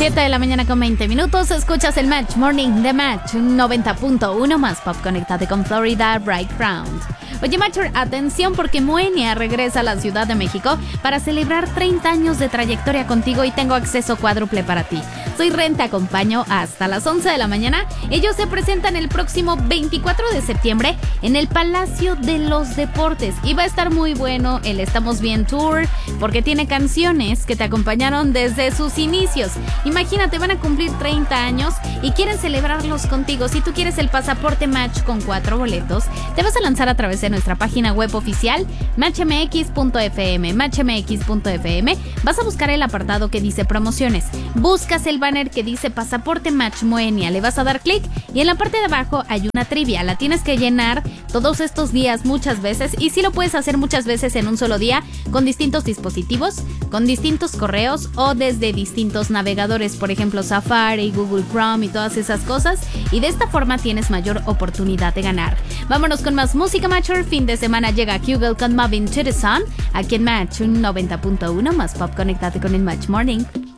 7 de la mañana con 20 minutos. Escuchas el Match Morning de Match 90.1 más pop. Conéctate con Florida Bright Ground. Oye, Matcher, atención porque Moenia regresa a la Ciudad de México para celebrar 30 años de trayectoria contigo y tengo acceso cuádruple para ti. Soy Ren, te acompaño hasta las 11 de la mañana. Ellos se presentan el próximo 24 de septiembre en el Palacio de los Deportes y va a estar muy bueno el Estamos Bien Tour porque tiene canciones que te acompañaron desde sus inicios. Imagínate, van a cumplir 30 años y quieren celebrarlos contigo. Si tú quieres el pasaporte Match con 4 boletos, te vas a lanzar a través de nuestra página web oficial matchmx.fm. Vas a buscar el apartado que dice promociones, buscas el banner que dice pasaporte Match Moenia, le vas a dar clic y en la parte de abajo hay una trivia, la tienes que llenar todos estos días muchas veces y sí lo puedes hacer muchas veces en un solo día con distintos dispositivos, con distintos correos o desde distintos navegadores, por ejemplo Safari, Google Chrome y todas esas cosas, y de esta forma tienes mayor oportunidad de ganar. Vámonos con más música, Matcher. Fin de semana llega Kugel con Moving to the Sun aquí en Match 90.1 más pop. Conéctate con el Match Morning.